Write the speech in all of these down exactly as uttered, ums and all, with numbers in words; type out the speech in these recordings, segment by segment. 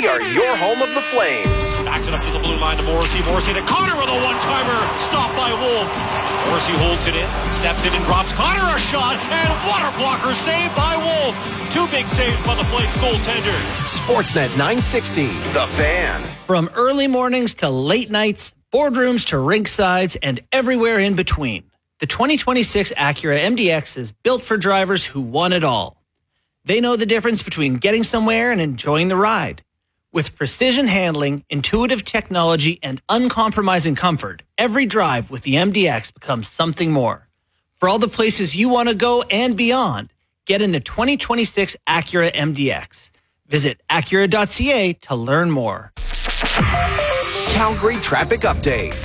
We are your home of the Flames. Backs it up to the blue line to Morrissey. Morrissey to Connor with a one-timer. Stopped by Wolf. Morrissey holds it in. Steps in and drops Connor a shot. And water blocker saved by Wolf. Two big saves by the Flames goaltender. Sportsnet nine sixty, The Fan. From early mornings to late nights, boardrooms to rink sides, and everywhere in between, the twenty twenty-six Acura M D X is built for drivers who want it all. They know the difference between getting somewhere and enjoying the ride. With precision handling, intuitive technology, and uncompromising comfort, every drive with the M D X becomes something more. For all the places you want to go and beyond, get in the twenty twenty-six Acura M D X. Visit Acura dot C A to learn more. Calgary Traffic Update.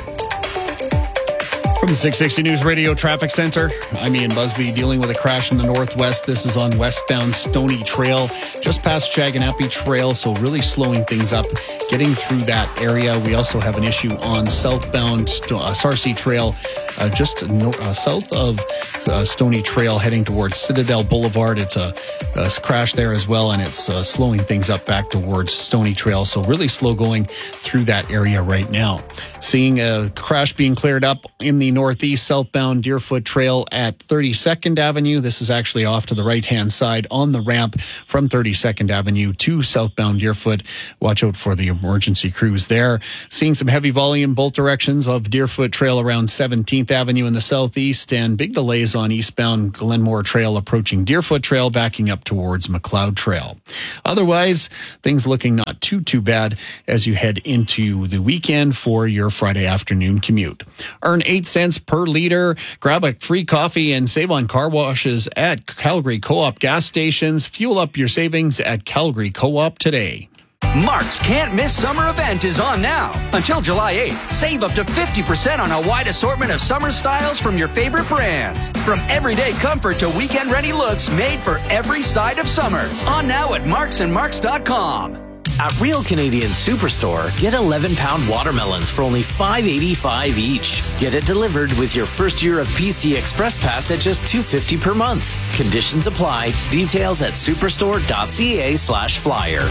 From the six sixty News Radio Traffic Center, I'm Ian Busby, dealing with a crash in the northwest. This is on westbound Stony Trail, just past Chaganappy Trail, so really slowing things up, getting through that area. We also have an issue on southbound uh, Sarcee Trail, uh, just no, uh, south of uh, Stony Trail, heading towards Citadel Boulevard. It's a, a crash there as well, and it's uh, slowing things up back towards Stony Trail, so really slow going through that area right now. Seeing a crash being cleared up in the northeast, southbound Deerfoot Trail at thirty-second Avenue. This is actually off to the right-hand side on the ramp from thirty-second Avenue to southbound Deerfoot. Watch out for the emergency crews there. Seeing some heavy volume both directions of Deerfoot Trail around seventeenth Avenue in the southeast, and big delays on eastbound Glenmore Trail approaching Deerfoot Trail, backing up towards McLeod Trail. Otherwise, things looking not too, too bad as you head into the weekend for your Friday afternoon commute. Earn eight cents per liter. Grab a free coffee and save on car washes at Calgary Co-op gas stations. Fuel up your savings at Calgary Co-op today. Mark's Can't Miss Summer event is on now. Until July eighth, save up to fifty percent on a wide assortment of summer styles from your favorite brands. From everyday comfort to weekend-ready looks made for every side of summer. On now at marks and marks dot com. At Real Canadian Superstore, get eleven pound watermelons for only five eighty-five each. Get it delivered with your first year of P C Express Pass at just two fifty per month. Conditions apply. Details at superstore dot c a slash flyer.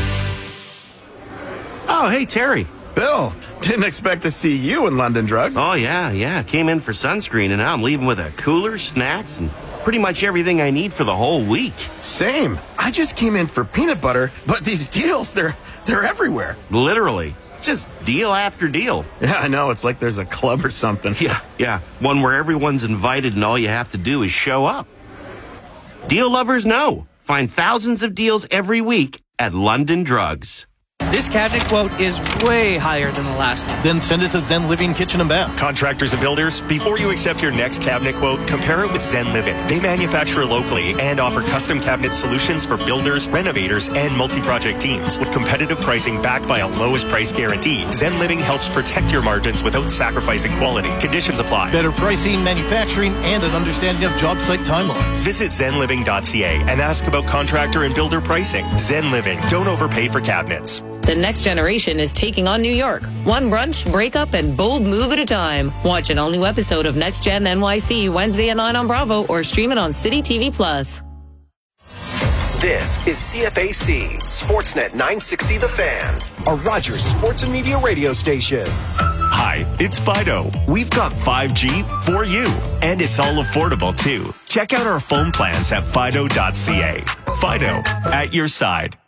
Oh, hey, Terry. Bill, didn't expect to see you in London Drugs. Oh, yeah, yeah. Came in for sunscreen, and now I'm leaving with a cooler, snacks, and pretty much everything I need for the whole week. Same. I just came in for peanut butter, but these deals, they're they're everywhere. Literally. Just deal after deal. Yeah, I know. It's like there's a club or something. Yeah, yeah. One where everyone's invited and all you have to do is show up. Deal lovers know. Find thousands of deals every week at London Drugs. This cabinet quote is way higher than the last one. Then send it to Zen Living Kitchen and Bath. Contractors and builders, before you accept your next cabinet quote, compare it with Zen Living. They manufacture locally and offer custom cabinet solutions for builders, renovators, and multi-project teams. With competitive pricing backed by a lowest price guarantee, Zen Living helps protect your margins without sacrificing quality. Conditions apply. Better pricing, manufacturing, and an understanding of job site timelines. Visit zen living dot c a and ask about contractor and builder pricing. Zen Living. Don't overpay for cabinets. The next generation is taking on New York. One brunch, breakup, and bold move at a time. Watch an all-new episode of Next Gen N Y C Wednesday at nine on Bravo or stream it on City T V Plus. This is C F A C, Sportsnet nine sixty The Fan, a Rogers Sports and Media radio station. Hi, it's Fido. We've got five G for you, and it's all affordable, too. Check out our phone plans at fido dot c a. Fido, at your side.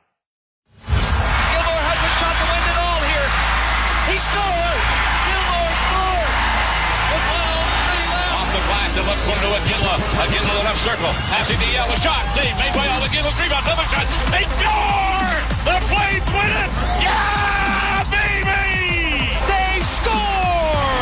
Aguila, Aguila to the left circle, passing the yellow shot, save made by all Aguila's rebound, double shot, they score! The Flames win it! Yeah, baby! They score!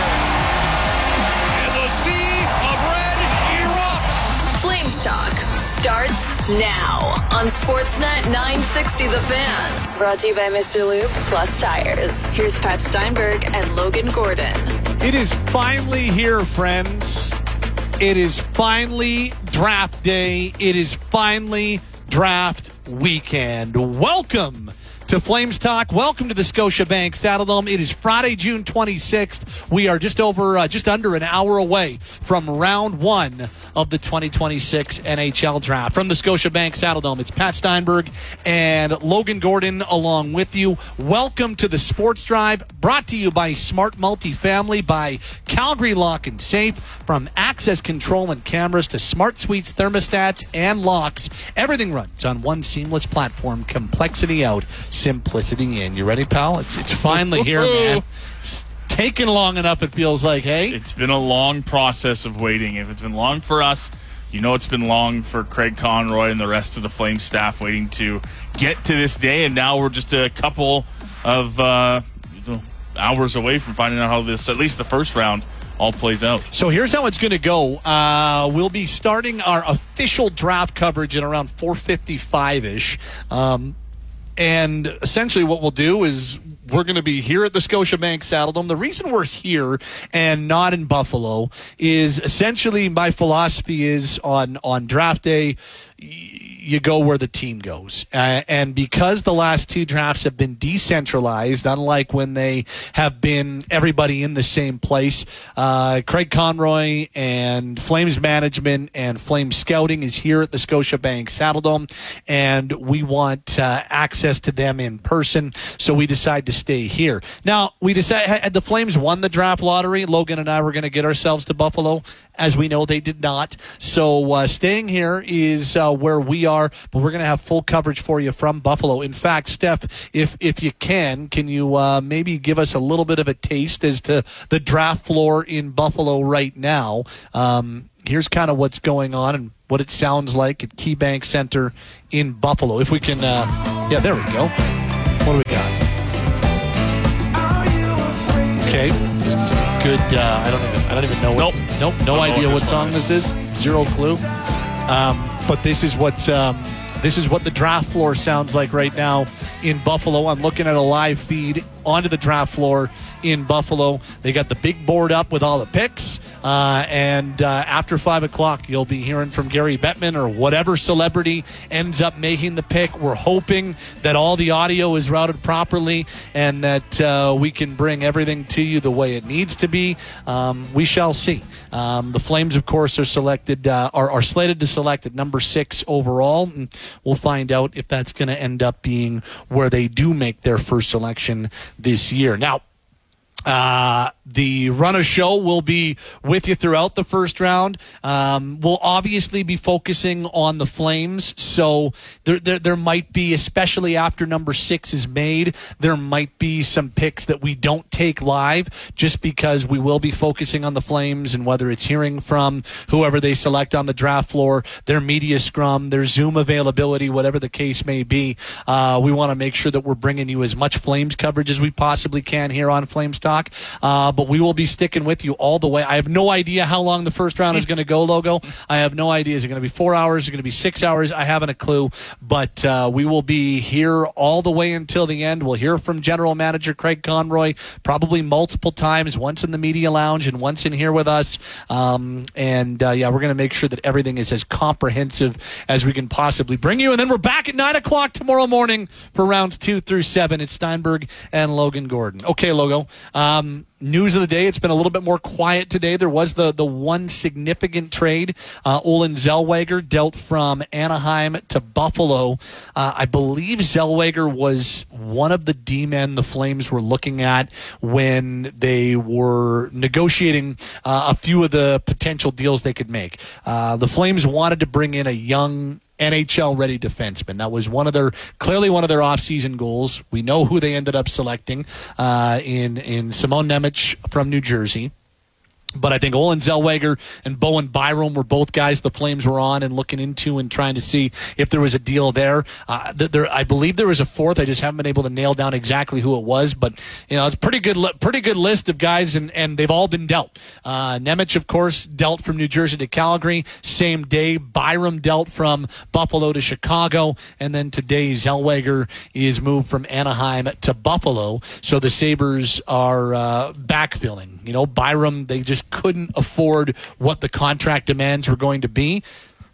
And the sea of red erupts! Flames Talk starts now on Sportsnet nine sixty The Fan. Brought to you by Mister Lube Plus Tires. Here's Pat Steinberg and Logan Gordon. It is finally here, friends. It is finally draft day. It is finally draft weekend. Welcome to Flames Talk. Welcome to the Scotiabank Saddledome. It is Friday, June twenty-sixth. We are just over, uh, just under an hour away from round one of the twenty twenty-six N H L Draft. From the Scotiabank Saddledome, it's Pat Steinberg and Logan Gordon along with you. Welcome to the Sports Drive, brought to you by Smart Multifamily, by Calgary Lock and Safe. From access control and cameras to smart suites, thermostats, and locks, everything runs on one seamless platform. Complexity out, simplicity in. You ready, pal? It's it's finally here, man. It's taken long enough, it feels like, hey? It's been a long process of waiting. If it's been long for us, you know it's been long for Craig Conroy and the rest of the Flames staff waiting to get to this day, and now we're just a couple of uh, hours away from finding out how this, at least the first round, all plays out. So here's how it's going to go. Uh, we'll be starting our official draft coverage at around four fifty-five-ish. Um, and essentially what we'll do is we're going to be here at the Scotiabank Saddledome. The reason we're here and not in Buffalo is essentially my philosophy is on, on draft day, you go where the team goes. Uh, and because the last two drafts have been decentralized, unlike when they have been everybody in the same place, uh, Craig Conroy and Flames management and Flames scouting is here at the Scotiabank Saddledome, and we want uh, access to them in person, so we decide to stay here. Now, we decided, had the Flames won the draft lottery, Logan and I were going to get ourselves to Buffalo. As we know, they did not. So uh, staying here is uh, where we are, but we're going to have full coverage for you from Buffalo. In fact, Steph, if if you can, can you uh, maybe give us a little bit of a taste as to the draft floor in Buffalo right now? Um, here's kind of what's going on and what it sounds like at KeyBank Center in Buffalo. If we can, uh, yeah, there we go. What do we got? Okay, some good. Uh, I don't even. I don't even know. What, nope. Nope. No idea what song this is. Zero clue. Um, but this is what. Um, this is what the draft floor sounds like right now in Buffalo. I'm looking at a live feed onto the draft floor in Buffalo. They got the big board up with all the picks. Uh, and uh, after five o'clock, you'll be hearing from Gary Bettman or whatever celebrity ends up making the pick. We're hoping that all the audio is routed properly and that uh, we can bring everything to you the way it needs to be. Um, we shall see. Um, the Flames, of course, are selected, uh, are, are slated to select at number six overall. And we'll find out if that's going to end up being where they do make their first selection this year. Now, Uh, the Runner Show will be with you throughout the first round. Um, we'll obviously be focusing on the Flames, so there, there there might be, especially after number six is made, there might be some picks that we don't take live just because we will be focusing on the Flames, and whether it's hearing from whoever they select on the draft floor, their media scrum, their Zoom availability, whatever the case may be, uh, we want to make sure that we're bringing you as much Flames coverage as we possibly can here on Flames Talk. Uh, but we will be sticking with you all the way. I have no idea how long the first round is going to go, Logo. I have no idea. Is it going to be four hours? Is it going to be six hours? I haven't a clue. But uh, we will be here all the way until the end. We'll hear from General Manager Craig Conroy probably multiple times, once in the media lounge and once in here with us. Um, and, uh, yeah, we're going to make sure that everything is as comprehensive as we can possibly bring you. And then we're back at nine o'clock tomorrow morning for rounds two through seven. It's Steinberg and Logan Gordon. Okay, Logo. Um, news of the day, it's been a little bit more quiet today. There was the, the one significant trade. Uh, Olen Zellweger dealt from Anaheim to Buffalo. Uh, I believe Zellweger was one of the D-men the Flames were looking at when they were negotiating uh, a few of the potential deals they could make. Uh, the Flames wanted to bring in a young N H L-ready defenseman. That was one of their, clearly one of their off-season goals. We know who they ended up selecting uh, in, in Simon Nemec from New Jersey. But I think Olen Zellweger and Bowen Byram were both guys the Flames were on and looking into and trying to see if there was a deal there. Uh, there, I believe there was a fourth. I just haven't been able to nail down exactly who it was. But you know, it's a pretty good, pretty good list of guys, and, and they've all been dealt. Uh, Nemec, of course, dealt from New Jersey to Calgary. Same day, Byram dealt from Buffalo to Chicago, and then today Zellweger is moved from Anaheim to Buffalo. So the Sabres are uh, backfilling. You know, Byram, they just couldn't afford what the contract demands were going to be.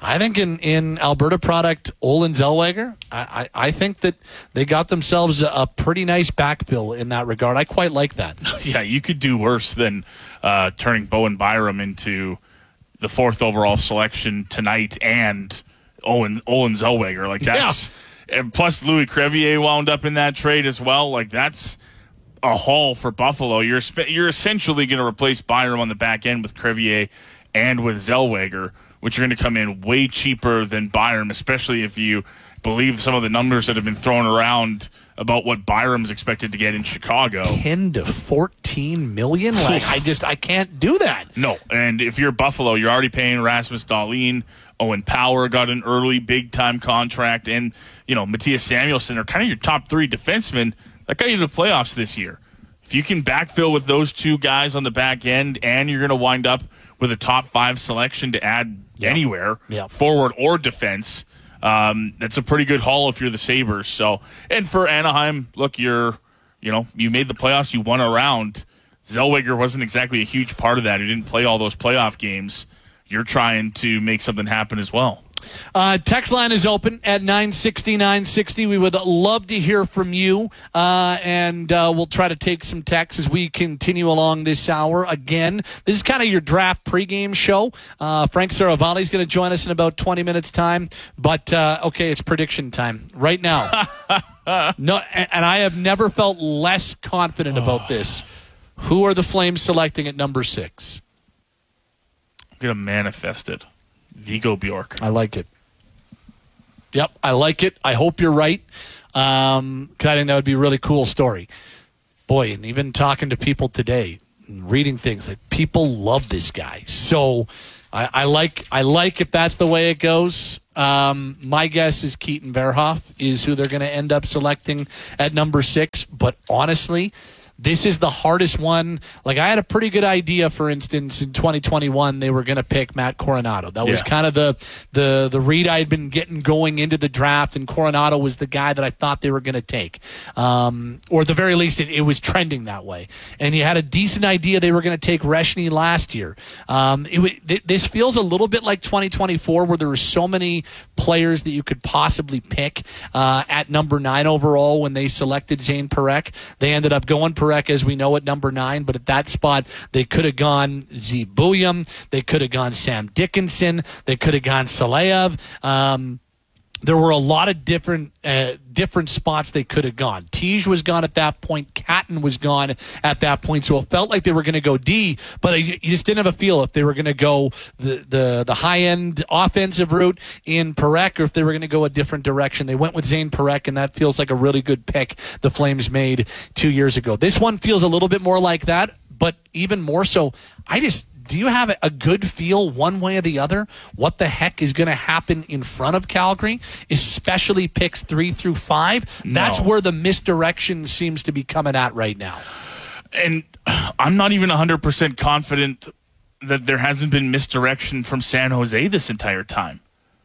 I think in, in Alberta product, Olen Zellweger, I, I, I think that they got themselves a, a pretty nice backfill in that regard. I quite like that. Yeah, you could do worse than uh, turning Bowen Byram into the fourth overall selection tonight and Owen Olen Zellweger. Like that's yeah. and plus Louis Crevier wound up in that trade as well. Like that's a haul for Buffalo. You're spe- you're essentially going to replace Byram on the back end with Crevier and with Zellweger, which are going to come in way cheaper than Byram, especially if you believe some of the numbers that have been thrown around about what Byram's expected to get in Chicago. ten to fourteen million? Like, I just, I can't do that. No, and if you're Buffalo, you're already paying Rasmus Dahlin. Owen Power got an early big-time contract, and, you know, Matthias Samuelsson are kind of your top three defensemen that got you to the playoffs this year. If you can backfill with those two guys on the back end, and you're going to wind up with a top five selection to add yep. anywhere, yep. forward or defense. Um, that's a pretty good haul if you're the Sabres. So, and for Anaheim, look, you're, you know, you made the playoffs, you won a round. Zellweger wasn't exactly a huge part of that. He didn't play all those playoff games. You're trying to make something happen as well. Uh, text line is open at nine sixty, nine sixty. We would love to hear from you, uh, and uh, we'll try to take some texts as we continue along this hour. Again, this is kind of your draft pregame show. Uh, Frank Saravalli is going to join us in about twenty minutes' time, but uh, okay, it's prediction time right now. No, and, and I have never felt less confident about this. Who are the Flames selecting at number six? I'm going to manifest it. Vigo Bjork. I like it. Yep, I like it. I hope you're right. Um, 'cause I think that would be a really cool story. Boy, and even talking to people today, and reading things, like people love this guy. So I, I like I like if that's the way it goes. Um, my guess is Keaton Verhoff is who they're going to end up selecting at number six. But honestly, this is the hardest one. Like, I had a pretty good idea, for instance, in twenty twenty-one, they were going to pick Matt Coronado. That was yeah. kind of the, the the read I had been getting going into the draft, and Coronado was the guy that I thought they were going to take. Um, or at the very least, it, it was trending that way. And you had a decent idea they were going to take Reshny last year. Um, it, it, this feels a little bit like twenty twenty-four, where there were so many players that you could possibly pick uh, at number nine overall when they selected Zane Parekh. They ended up going Parekh, as we know, at number nine, but at that spot, they could have gone Z. Bouillon, they could have gone Sam Dickinson, they could have gone Saleyev. Um, there were a lot of different uh, different spots they could have gone. Tej was gone at that point. Catton was gone at that point. So it felt like they were going to go D, but you just didn't have a feel if they were going to go the, the, the high-end offensive route in Parekh or if they were going to go a different direction. They went with Zane Parekh, and that feels like a really good pick the Flames made two years ago. This one feels a little bit more like that, but even more so, I just... Do you have a good feel one way or the other what the heck is going to happen in front of Calgary, especially picks three through five? No. That's where the misdirection seems to be coming at right now. And I'm not even one hundred percent confident that there hasn't been misdirection from San Jose this entire time.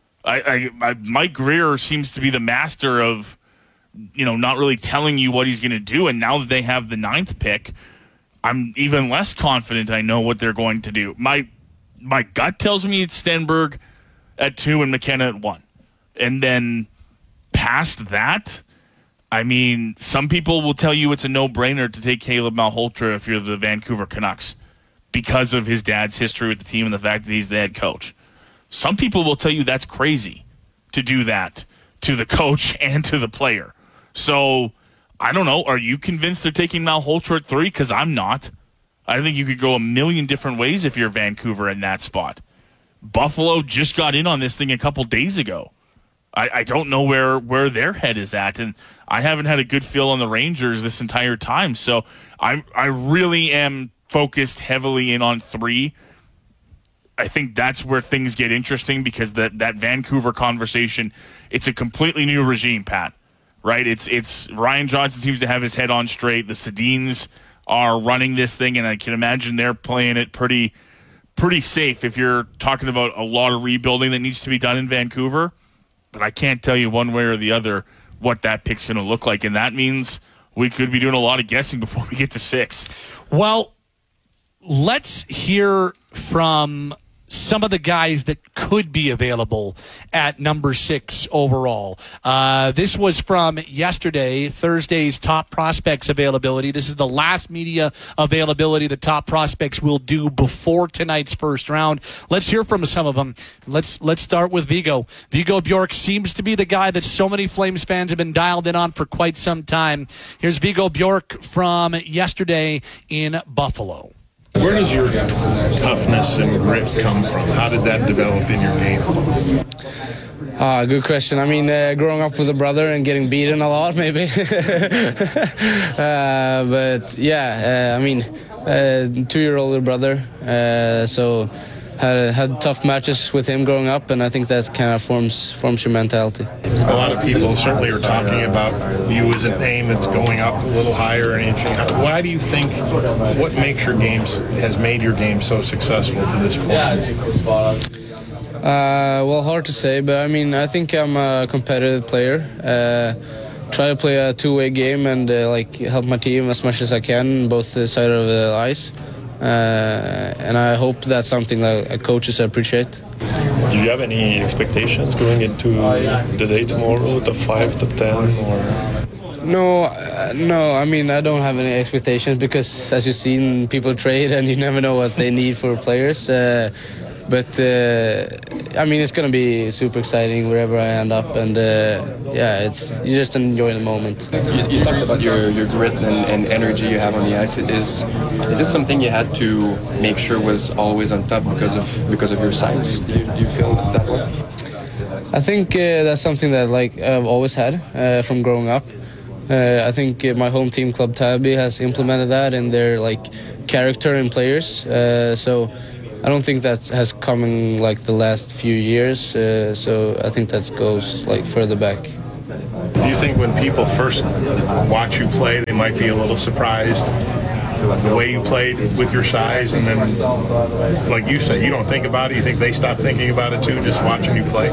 I, I, I Mike Grier seems to be the master of, you know, not really telling you what he's going to do. And now that they have the ninth pick, I'm even less confident I know what they're going to do. My my gut tells me it's Stenberg at two and McKenna at one. And then past that, I mean, some people will tell you it's a no-brainer to take Caleb Malhotra if you're the Vancouver Canucks because of his dad's history with the team and the fact that he's the head coach. Some people will tell you that's crazy to do that to the coach and to the player. So... I don't know. Are you convinced they're taking Malhotra at three? Because I'm not. I think you could go a million different ways if you're Vancouver in that spot. Buffalo just got in on this thing a couple days ago. I, I don't know where, where their head is at, and I haven't had a good feel on the Rangers this entire time. So I I really am focused heavily in on three. I think that's where things get interesting because that, that Vancouver conversation, it's a completely new regime, Pat. Right, it's it's Ryan Johnson seems to have his head on straight. The Sedins are running this thing, and I can imagine they're playing it pretty, pretty safe. If you're talking about a lot of rebuilding that needs to be done in Vancouver, but I can't tell you one way or the other what that pick's going to look like, and that means we could be doing a lot of guessing before we get to six. Well, let's hear from some of the guys that could be available at number six overall. Uh, this was from yesterday, Thursday's top prospects availability. This is the last media availability the top prospects will do before tonight's first round. Let's hear from some of them. Let's let's start with Viggo. Viggo Bjork seems to be the guy that so many Flames fans have been dialed in on for quite some time. Here's Viggo Bjork from yesterday in Buffalo. Where does your toughness and grit come from? How did that develop in your game? Ah, good question. I mean, uh, growing up with a brother and getting beaten a lot, maybe. uh, but yeah, uh, I mean, uh, two-year older brother, uh, so had had tough matches with him growing up, and I think that kind of forms forms your mentality. A lot of people certainly are talking about you as a name that's going up a little higher and inching up. Why do you think, what makes your games, has made your game so successful to this point? Uh, well, hard to say, but I mean, I think I'm a competitive player. Uh, try to play a two-way game and uh, like help my team as much as I can on both sides of the ice. Uh, and I hope that's something that coaches appreciate. Do you have any expectations going into the day tomorrow, the five to ten, or? No, uh, no. I mean, I don't have any expectations because, as you've seen, people trade and you never know what they need for players. Uh, But, uh, I mean, it's going to be super exciting wherever I end up. And, uh, yeah, it's you just enjoy the moment. You, you talked about your, your grit and, and energy you have on the ice. Is is it something you had to make sure was always on top because of because of your size? Do you, do you feel that way? I think uh, that's something that, like, I've always had uh, from growing up. Uh, I think uh, my home team, Club Täby, has implemented that in their, like, character and players. Uh, so... I don't think that has come in like the last few years, uh, so I think that goes like further back. Do you think when people first watch you play, they might be a little surprised the way you played with your size, and then, like you said, you don't think about it? You think they stop thinking about it too, just watching you play?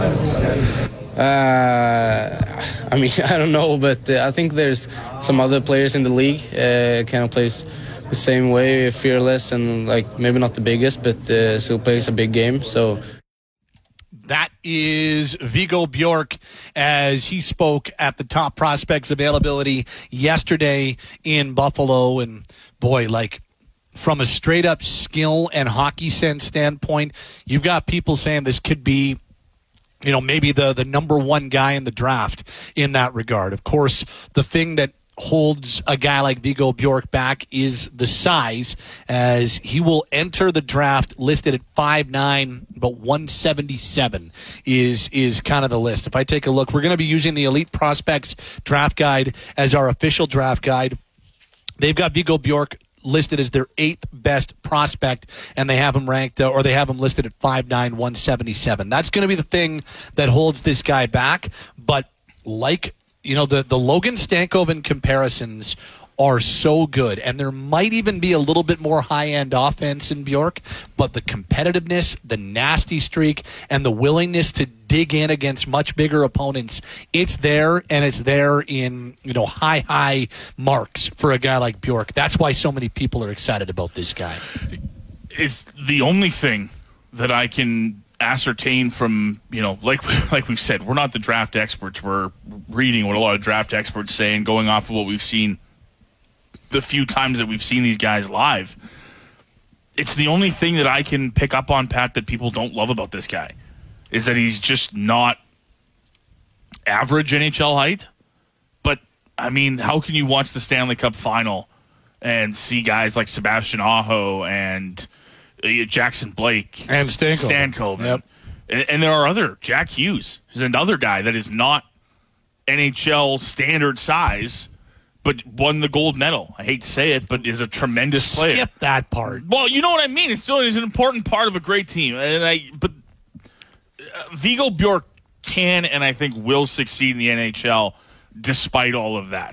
Uh, I mean, I don't know, but uh, I think there's some other players in the league uh, kind of plays the same way, fearless, and like maybe not the biggest, but uh, still plays a big game. So that is Viggo Bjork as he spoke at the top prospects availability yesterday in Buffalo. And boy, like from a straight up skill and hockey sense standpoint, you've got people saying this could be, you know, maybe the, the number one guy in the draft in that regard. Of course, the thing that holds a guy like Viggo Bjork back is the size, as he will enter the draft listed at five nine, but one seventy-seven is is kind of the list. If I take a look, we're going to be using the Elite Prospects Draft Guide as our official draft guide. They've got Viggo Bjork listed as their eighth best prospect, and they have him ranked, uh, or they have him listed at five nine, one seventy-seven. That's going to be the thing that holds this guy back, but like You know, the, the Logan Stankoven comparisons are so good, and there might even be a little bit more high-end offense in Bjork, but the competitiveness, the nasty streak, and the willingness to dig in against much bigger opponents, it's there, and it's there in, you know, high, high marks for a guy like Bjork. That's why so many people are excited about this guy. It's the only thing that I can ascertain from, you know, like like we've said, we're not the draft experts. We're reading what a lot of draft experts say and going off of what we've seen the few times that we've seen these guys live. It's the only thing that I can pick up on, Pat, that people don't love about this guy, is that he's just not average N H L height. But, I mean, how can you watch the Stanley Cup final and see guys like Sebastian Aho and Jackson Blake and Stankoven, Stankoven. Yep. And, and there are other. Jack Hughes is another guy that is not N H L standard size, but won the gold medal. I hate to say it, but is a tremendous Skip player. Skip that part. Well, you know what I mean. It's still is an important part of a great team. And I, but uh, Viggo Bjork can and I think will succeed in the N H L despite all of that. Yeah.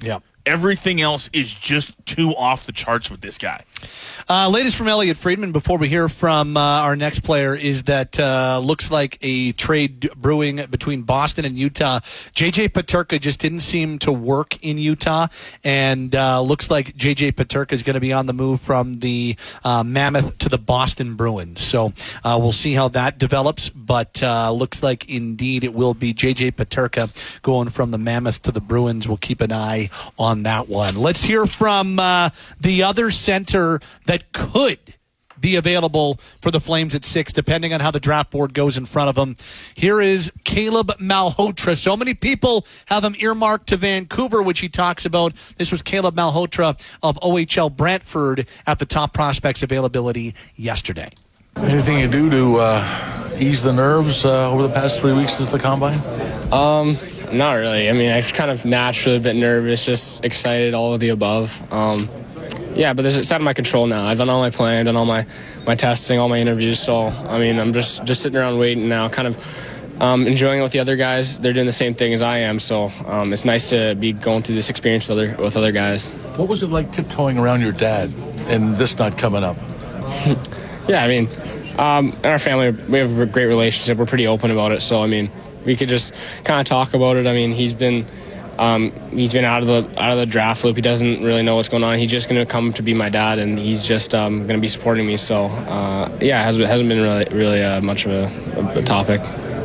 everything else is just too off the charts with this guy. Uh, latest from Elliot Friedman before we hear from uh, our next player is that uh, looks like a trade brewing between Boston and Utah. J J Peterka just didn't seem to work in Utah, and uh, looks like J J Peterka is going to be on the move from the uh, Mammoth to the Boston Bruins. So uh, we'll see how that develops, but uh, looks like indeed it will be J J Peterka going from the Mammoth to the Bruins. We'll keep an eye on that one. Let's hear from uh, the other center that could be available for the Flames at six, depending on how the draft board goes in front of them. Here is Caleb Malhotra. So many people have him earmarked to Vancouver, which he talks about. This was Caleb Malhotra of O H L Brantford at the top prospects availability yesterday. Anything you do to uh, ease the nerves uh, over the past three weeks since the Combine? Um, not really. I mean, I just kind of naturally a bit nervous, just excited, all of the above. Um, Yeah, but it's out of my control now. I've done all my planning, done all my, my testing, all my interviews. So, I mean, I'm just, just sitting around waiting now, kind of um, enjoying it with the other guys. They're doing the same thing as I am. So um, it's nice to be going through this experience with other, with other guys. What was it like tiptoeing around your dad and this not coming up? Yeah, I mean, um, in our family, we have a great relationship. We're pretty open about it. So, I mean, we could just kind of talk about it. I mean, he's been... Um, he's been out of the out of the draft loop. He doesn't really know what's going on. He's just going to come to be my dad, and he's just um, going to be supporting me. So, uh, yeah, it hasn't, hasn't been really really uh, much of a, a topic.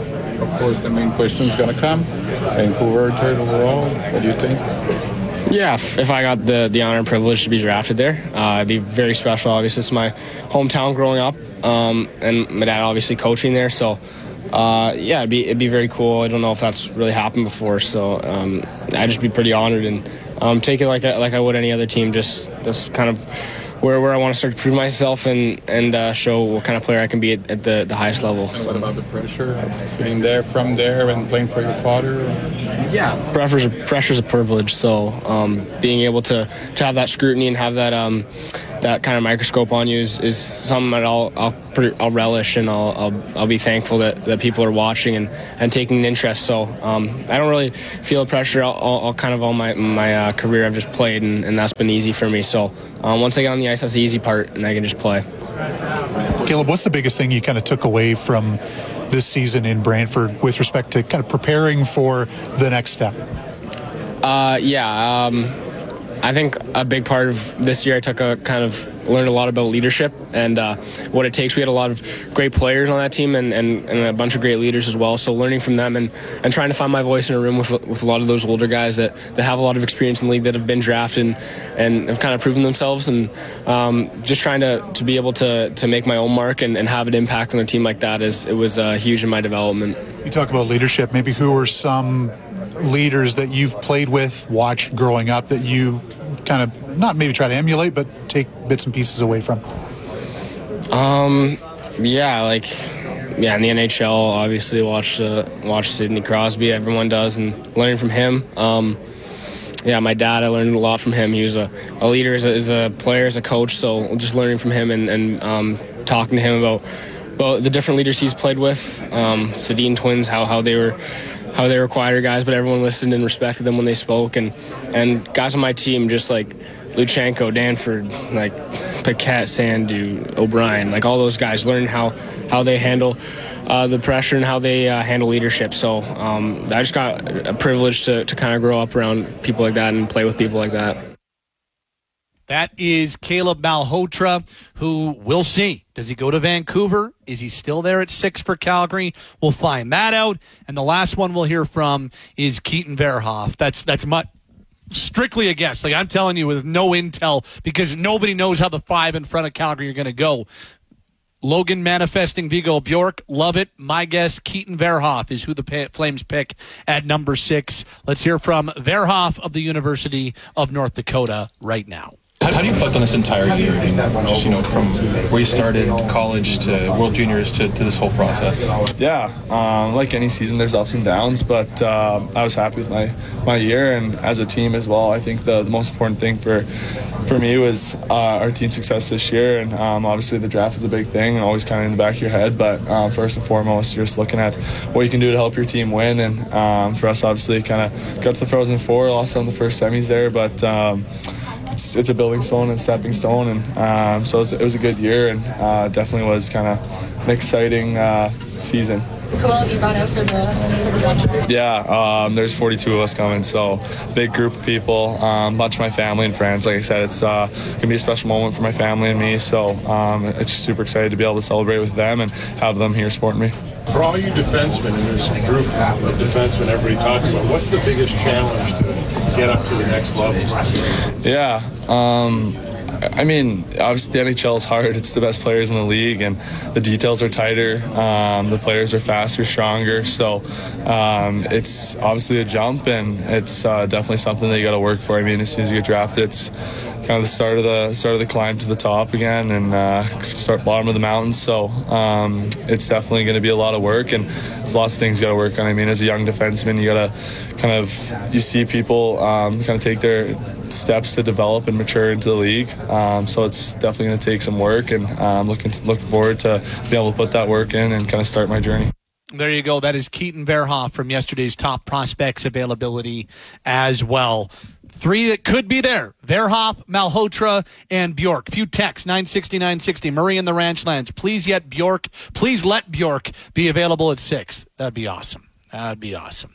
Of course, the main question is going to come. Vancouver, third overall. What do you think? Yeah, if, if I got the, the honor and privilege to be drafted there, uh, it'd be very special. Obviously, it's my hometown growing up, um, and my dad obviously coaching there. So. Uh, yeah, it'd be it'd be very cool. I don't know if that's really happened before, so um, I'd just be pretty honored and um, take it like I, like I would any other team. Just that's kind of where where I want to start to prove myself and and uh, show what kind of player I can be at, at the, the highest level. So. What about the pressure of being there, from there, and playing for your father? Yeah, pressure's a, pressure's a privilege. So um, being able to, to have that scrutiny and have that um, that kind of microscope on you is, is something that I'll I'll, pretty, I'll relish, and I'll, I'll I'll be thankful that, that people are watching and, and taking an interest. So um, I don't really feel the pressure all, all, all kind of all my my uh, career. I've just played, and, and that's been easy for me. So um, once I get on the ice, that's the easy part, and I can just play. Caleb, what's the biggest thing you kind of took away from this season in Brantford with respect to kind of preparing for the next step? Uh, yeah. Um, I think a big part of this year I took a kind of learned a lot about leadership and uh, what it takes. We had a lot of great players on that team and, and, and a bunch of great leaders as well. So learning from them and, and trying to find my voice in a room with with a lot of those older guys that, that have a lot of experience in the league, that have been drafted and, and have kind of proven themselves, and um, just trying to, to be able to, to make my own mark and, and have an impact on a team like that is it was uh, huge in my development. You talk about leadership. Maybe who are some leaders that you've played with, watched growing up, that you kind of not maybe try to emulate, but take bits and pieces away from? Um, yeah, like yeah, in the N H L, obviously watch uh, watch Sidney Crosby. Everyone does, and learning from him. Um, yeah, my dad, I learned a lot from him. He was a, a leader as a, as a player, as a coach. So just learning from him and, and um, talking to him about about the different leaders he's played with. Um, Sedin twins, how how they were. how they were quieter guys, but everyone listened and respected them when they spoke. And, and guys on my team, just like Luchenko, Danford, like Paquette, Sandu, O'Brien, like all those guys, learning how, how they handle uh, the pressure and how they uh, handle leadership. So um, I just got a privilege to, to kind of grow up around people like that and play with people like that. That is Caleb Malhotra, who we'll see. Does he go to Vancouver? Is he still there at six for Calgary? We'll find that out. And the last one we'll hear from is Keaton Verhoff. That's that's my, strictly a guess. Like I'm telling you, with no intel, because nobody knows how the five in front of Calgary are going to go. Logan manifesting Viggo Bjork. Love it. My guess, Keaton Verhoff is who the Flames pick at number six. Let's hear from Verhoff of the University of North Dakota right now. How, how do you reflect on this entire year? I mean, just, you know, from where you started, college to World Juniors to, to this whole process. Yeah, um, like any season, there's ups and downs, but uh, I was happy with my, my year, and as a team as well. I think the, the most important thing for for me was uh, our team success this year, and um, obviously the draft is a big thing and always kind of in the back of your head, but uh, first and foremost, you're just looking at what you can do to help your team win, and um, for us, obviously, kind of got to the Frozen Four, lost on the first semis there, but um, it's, it's a building stone and stepping stone, and um, so it was, it was a good year, and uh, definitely was kind of an exciting uh, season. Who all have you brought out for the, for the watch? Yeah, um, there's forty-two of us coming, so big group of people, um, a bunch of my family and friends. Like I said, it's uh, going to be a special moment for my family and me, so um, it's just super excited to be able to celebrate with them and have them here supporting me. For all you defensemen in this group of defensemen everybody talks about, what's the biggest challenge to get up to the next level? Yeah, um, I mean, obviously the N H L is hard. It's the best players in the league, and the details are tighter. Um, the players are faster, stronger. So um, it's obviously a jump, and it's uh, definitely something that you got to work for. I mean, as soon as you get drafted, it's kind of the start of the start of the climb to the top again, and uh, start bottom of the mountain. So um, it's definitely going to be a lot of work, and there's lots of things you got to work on. I mean, as a young defenseman, you got to kind of you see people um, kind of take their steps to develop and mature into the league. Um, so it's definitely going to take some work, and I'm um, looking to, looking forward to being able to put that work in and kind of start my journey. There you go. That is Keaton Verhoff from yesterday's top prospects availability as well. Three that could be there: Verhoff, Malhotra, and Bjork. Few texts, nine sixty, nine sixty. Murray in the Ranchlands. Please yet Bjork. Please let Bjork be available at six. That'd be awesome. That'd be awesome.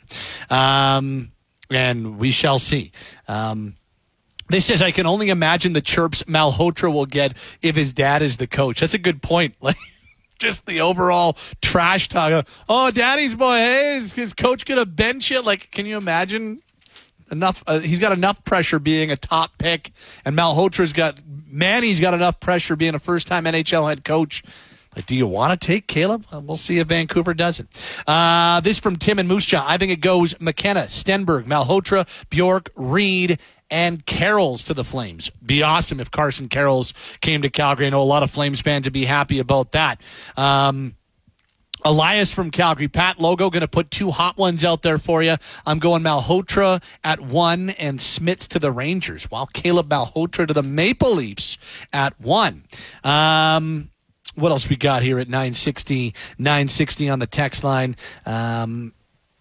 Um, and we shall see. Um, This says, I can only imagine the chirps Malhotra will get if his dad is the coach. That's a good point. Like, just the overall trash talk. Oh, daddy's boy, hey, is his coach going to bench it? Like, can you imagine? Enough. Uh, he's got enough pressure being a top pick, and Malhotra's got, Manny's got enough pressure being a first-time N H L head coach. Like, do you want to take Caleb? Uh, we'll see if Vancouver does it. Uh, this from Tim and Moose Jaw. I think it goes McKenna, Stenberg, Malhotra, Bjork, Reed, and Carroll's to the Flames. Be awesome if Carson Carroll's came to Calgary. I know a lot of Flames fans would be happy about that. Um, Elias from Calgary. Pat Logo going to put two hot ones out there for you. I'm going Malhotra at one and Smits to the Rangers, while Caleb Malhotra to the Maple Leafs at one. Um, what else we got here at nine sixty, nine sixty on the text line? Um,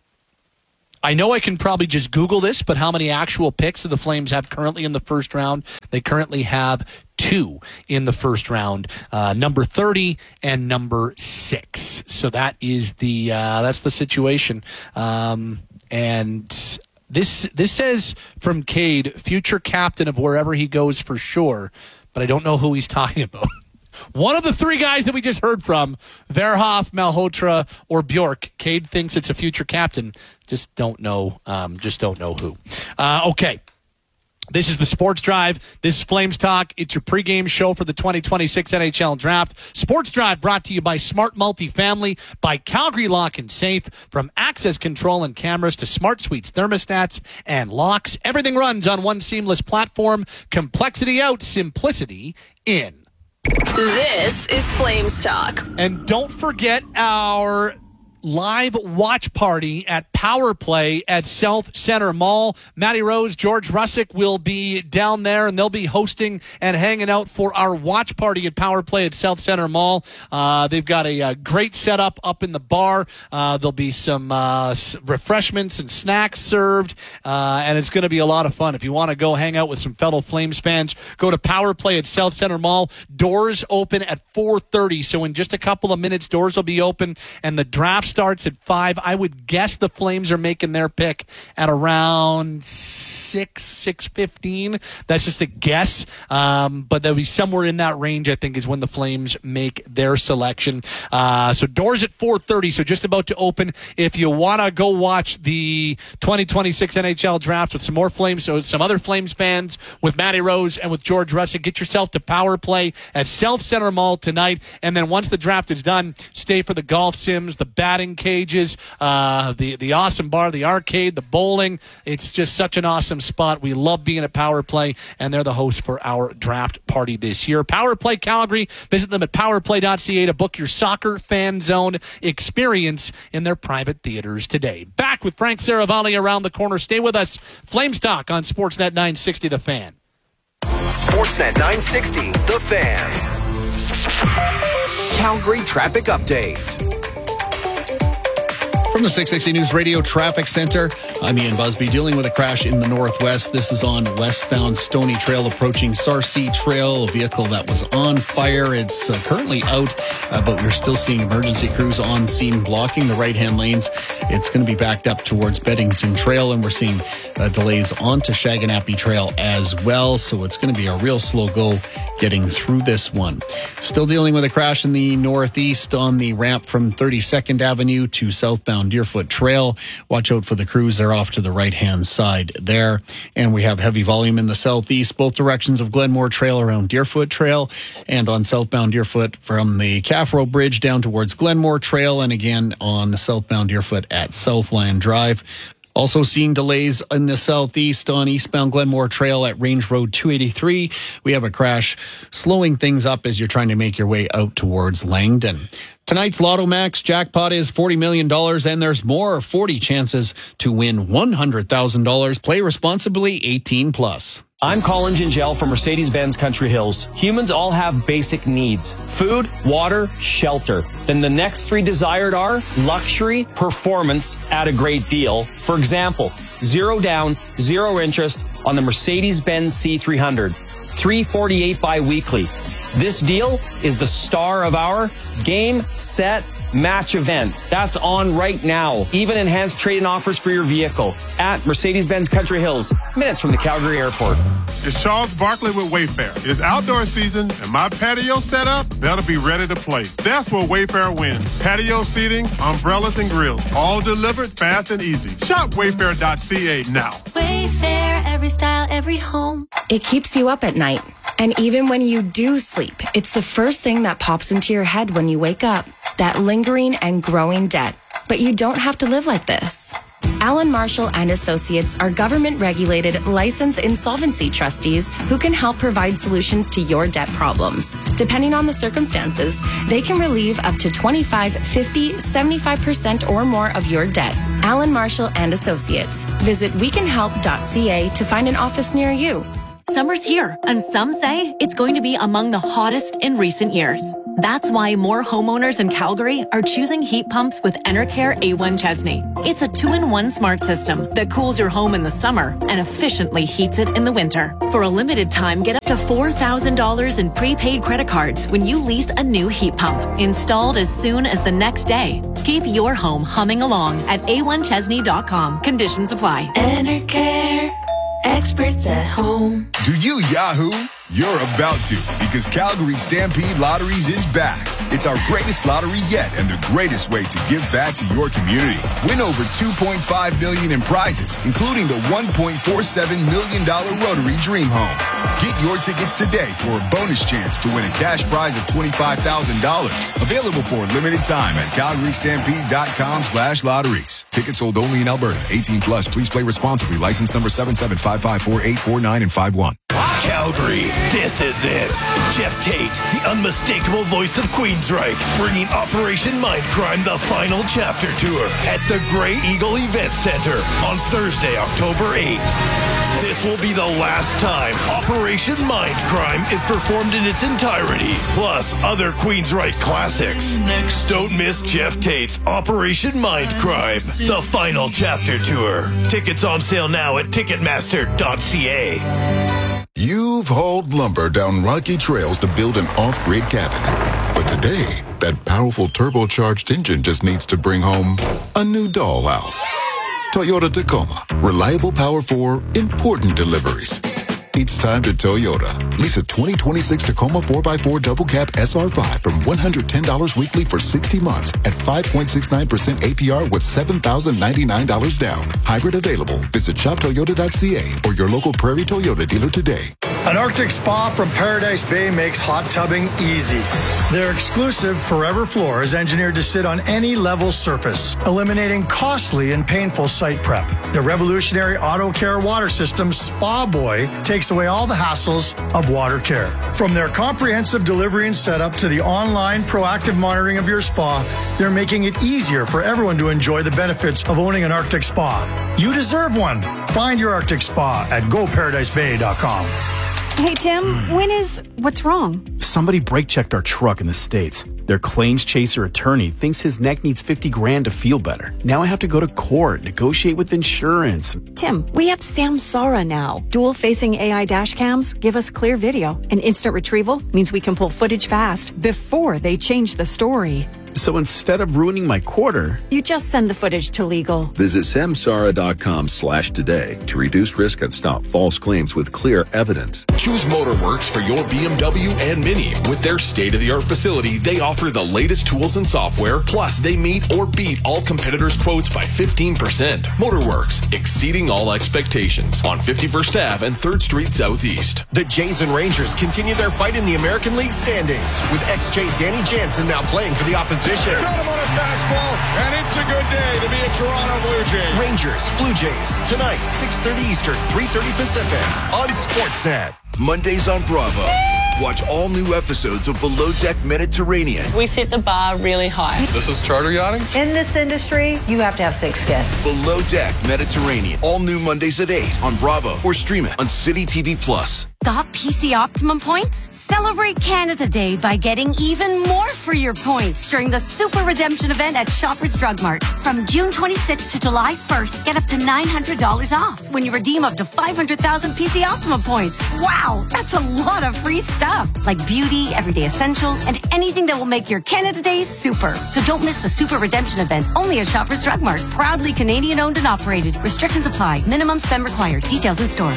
I know I can probably just Google this, but how many actual picks do the Flames have currently in the first round? They currently have two in the first round, uh, number thirty and number six. So that is the uh, that's the situation. Um, and this this says from Cade, future captain of wherever he goes for sure, but I don't know who he's talking about. One of the three guys that we just heard from, Verhoff, Malhotra, or Bjork. Cade thinks it's a future captain. Just don't know. Um, just don't know who. Uh, okay. This is the Sports Drive. This is Flames Talk. It's your pregame show for the twenty twenty-six N H L Draft. Sports Drive brought to you by Smart Multifamily, by Calgary Lock and Safe. From access control and cameras to smart suites, thermostats, and locks, everything runs on one seamless platform. Complexity out, simplicity in. This is Flames Talk. And don't forget our live watch party at Power Play at South Center Mall. Matty Rose, George Russick will be down there, and they'll be hosting and hanging out for our watch party at Power Play at South Center Mall. Uh, they've got a, a great setup up in the bar. Uh, there'll be some uh, refreshments and snacks served, uh, and it's going to be a lot of fun. If you want to go hang out with some fellow Flames fans, go to Power Play at South Center Mall. Doors open at four thirty, so in just a couple of minutes, doors will be open, and the draft starts at five. I would guess the Flames are making their pick at around six, six fifteen. That's just a guess, um, but there'll be somewhere in that range, I think, is when the Flames make their selection. Uh, so doors at four thirty, so just about to open. If you want to go watch the twenty twenty-six N H L Draft with some more Flames, so some other Flames fans, with Matty Rose and with George Russick, get yourself to Power Play at South Center Mall tonight, and then once the draft is done, stay for the golf sims, the batting, batting cages, uh, the, the awesome bar, the arcade, the bowling. It's just such an awesome spot. We love being at Power Play, and they're the host for our draft party this year. Power Play Calgary. Visit them at power play dot c a to book your soccer fan zone experience in their private theaters today. Back with Frank Saravalli around the corner. Stay with us. Flames Talk on Sportsnet nine sixty The Fan. Sportsnet nine sixty The Fan. Calgary traffic update. From the six sixty News Radio Traffic Center, I'm Ian Busby, dealing with a crash in the northwest. This is on westbound Stony Trail approaching Sarcee Trail, a vehicle that was on fire. It's uh, currently out, uh, but we're still seeing emergency crews on scene blocking the right-hand lanes. It's going to be backed up towards Beddington Trail, and we're seeing uh, delays onto Shaganappy Trail as well. So it's going to be a real slow go getting through this one. Still dealing with a crash in the northeast on the ramp from thirty-second Avenue to southbound Deerfoot Trail. Watch out for the crews. They're off to the right-hand side there. And we have heavy volume in the southeast, both directions of Glenmore Trail around Deerfoot Trail, and on southbound Deerfoot from the Caffro Bridge down towards Glenmore Trail, and again on the southbound Deerfoot at Southland Drive. Also seeing delays in the southeast on eastbound Glenmore Trail at Range Road two eighty-three. We have a crash slowing things up as you're trying to make your way out towards Langdon. Tonight's Lotto Max jackpot is forty million dollars, and there's more, forty chances to win one hundred thousand dollars. Play responsibly, eighteen plus. I'm Colin Gingell from Mercedes-Benz Country Hills. Humans all have basic needs: food, water, shelter. Then the next three desired are luxury, performance at a great deal. For example, zero down, zero interest on the Mercedes-Benz C three hundred, three forty-eight bi-weekly. This deal is the star of our Game, Set, Match event. That's on right now. Even enhanced trade-in offers for your vehicle at Mercedes-Benz Country Hills, minutes from the Calgary Airport. It's Charles Barkley with Wayfair. It's outdoor season, and my patio set up, that'll be ready to play. That's where Wayfair wins. Patio seating, umbrellas, and grills, all delivered fast and easy. Shop wayfair dot c a now. Wayfair, every style, every home. It keeps you up at night. And even when you do sleep, it's the first thing that pops into your head when you wake up. That lingering and growing debt. But you don't have to live like this. Allen Marshall and Associates are government-regulated, licensed insolvency trustees who can help provide solutions to your debt problems. Depending on the circumstances, they can relieve up to twenty-five, fifty, seventy-five percent or more of your debt. Allen Marshall and Associates. Visit we can help dot c a to find an office near you. Summer's here, and some say it's going to be among the hottest in recent years. That's why more homeowners in Calgary are choosing heat pumps with Enercare A one Chesney. It's a two-in-one smart system that cools your home in the summer and efficiently heats it in the winter. For a limited time, get up to four thousand dollars in prepaid credit cards when you lease a new heat pump, installed as soon as the next day. Keep your home humming along at a one chesney dot com. Conditions apply. Enercare. Experts at home. Do you Yahoo? You're about to, because Calgary Stampede Lotteries is back. It's our greatest lottery yet and the greatest way to give back to your community. Win over two point five million dollars in prizes, including the one point four seven million dollars Rotary Dream Home. Get your tickets today for a bonus chance to win a cash prize of twenty-five thousand dollars. Available for a limited time at calgary stampede dot com slash lotteries. Tickets sold only in Alberta. eighteen plus. Please play responsibly. License number seven seven five five four eight four nine and five one. Calgary, this is it. Jeff Tate, the unmistakable voice of Queensryche, bringing Operation Mindcrime the final chapter tour at the Grey Eagle Event Center on Thursday, October eighth. This will be the last time Operation Mindcrime is performed in its entirety, plus other Queensryche classics. Next, don't miss Jeff Tate's Operation Mindcrime, the final chapter tour. Tickets on sale now at ticketmaster dot c a. You've hauled lumber down rocky trails to build an off-grid cabin. But today, that powerful turbocharged engine just needs to bring home a new dollhouse. Toyota Tacoma. Reliable power for important deliveries. It's time to Toyota. Lease a twenty twenty-six Tacoma four by four Double Cab S R five from one hundred ten dollars weekly for sixty months at five point six nine percent A P R with seven thousand ninety-nine dollars down. Hybrid available. Visit shop toyota dot c a or your local Prairie Toyota dealer today. An Arctic spa from Paradise Bay makes hot tubbing easy. Their exclusive Forever Floor is engineered to sit on any level surface, eliminating costly and painful site prep. The revolutionary Auto Care water system, Spa Boy, takes away all the hassles of water care. From their comprehensive delivery and setup to the online proactive monitoring of your spa, they're making it easier for everyone to enjoy the benefits of owning an Arctic spa. You deserve one. Find your Arctic spa at go paradise bay dot com. Hey, Tim, when is what's wrong? Somebody brake checked our truck in the States. Their claims chaser attorney thinks his neck needs fifty grand to feel better. Now I have to go to court, negotiate with insurance. Tim, we have Samsara now. Dual-facing A I dash cams give us clear video. And instant retrieval means we can pull footage fast before they change the story. So instead of ruining my quarter, you just send the footage to legal. Visit samsara.com slash today to reduce risk and stop false claims with clear evidence. Choose Motorworks for your B M W and Mini. With their state-of-the-art facility, they offer the latest tools and software, plus they meet or beat all competitors' quotes by fifteen percent. Motorworks, exceeding all expectations on fifty-first Avenue and third Street Southeast. The Jays and Rangers continue their fight in the American League standings, with ex-Jay Danny Jansen now playing for the opposition. Got him on a fastball, and it's a good day to be a Toronto Blue Jay. Rangers, Blue Jays, tonight, six thirty Eastern, three thirty Pacific, on Sportsnet. Mondays on Bravo. Watch all new episodes of Below Deck Mediterranean. We set the bar really high. This is charter yachting? In this industry, you have to have thick skin. Below Deck Mediterranean. All new Mondays at eight on Bravo or stream it on City T V Plus. Got P C Optimum points? Celebrate Canada Day by getting even more for your points during the Super Redemption event at Shoppers Drug Mart. From June twenty-sixth to July first, get up to nine hundred dollars off when you redeem up to five hundred thousand P C Optimum points. Wow, that's a lot of free stuff, like beauty, everyday essentials, and anything that will make your Canada Day super. So don't miss the Super Redemption event, only at Shoppers Drug Mart. Proudly Canadian owned and operated. Restrictions apply. Minimum spend required. Details in store.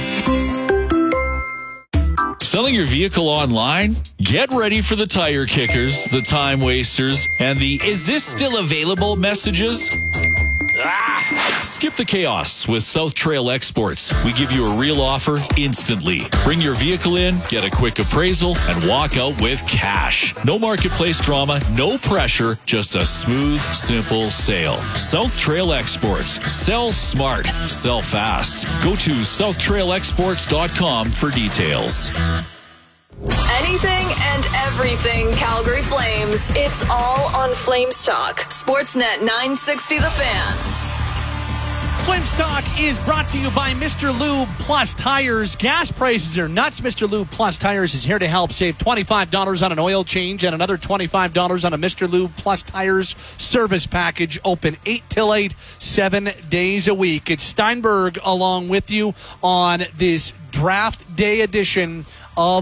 Selling your vehicle online? Get ready for the tire kickers, the time wasters, and the "is this still available" messages. Ah! Skip the chaos with South Trail Exports. We give you a real offer instantly. Bring your vehicle in, get a quick appraisal, and walk out with cash. No marketplace drama, no pressure, just a smooth, simple sale. South Trail Exports. Sell smart. Sell fast. Go to south trail exports dot com for details. Anything and everything Calgary Flames. It's all on Flames Talk. Sportsnet nine sixty The Fan. Flames Talk is brought to you by Mister Lube Plus Tires. Gas prices are nuts. Mister Lube Plus Tires is here to help. Save twenty-five dollars on an oil change and another twenty-five dollars on a Mister Lube Plus Tires service package. Open eight till eight, seven days a week. It's Steinberg along with you on this draft day edition of